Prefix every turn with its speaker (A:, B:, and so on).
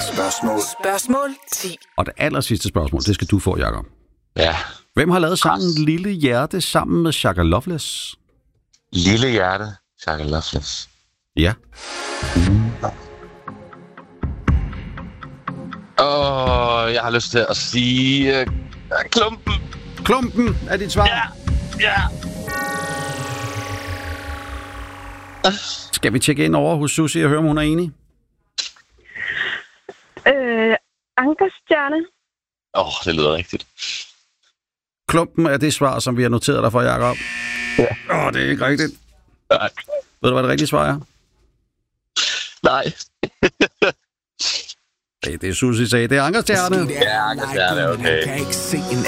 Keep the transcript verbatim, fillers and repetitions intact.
A: Spørgsmål. Spørgsmål ti.
B: Og det aller sidste spørgsmål, det skal du få, Jacob.
C: Ja.
B: Hvem har lavet sangen Lille Hjerte sammen med Shaka Loveless?
C: Lille Hjerte, Shaka Loveless.
B: Ja.
C: Åh, oh, jeg har lyst til at sige... Uh, klumpen.
B: Klumpen er dit svar.
C: Ja, ja.
B: Skal vi tjekke ind over hos Susie og høre, om hun er enig?
D: Øh, Ankerstjerne.
C: Åh, oh, det lyder rigtigt.
B: Klumpen er det svar, som vi har noteret dig for, Jacob.
C: Ja.
B: Åh, oh, det er ikke rigtigt.
C: Nej.
B: Ved du, hvad det rigtige svar er?
C: Nej.
B: Det, det er Susie sagde. Det er Ankerstjerne.
C: Ja, Ankerstjerne, okay.